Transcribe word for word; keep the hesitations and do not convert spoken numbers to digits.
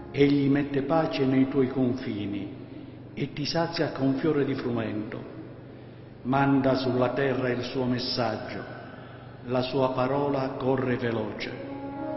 Egli mette pace nei tuoi confini e ti sazia con fiore di frumento. Manda sulla terra il suo messaggio, la sua parola corre veloce.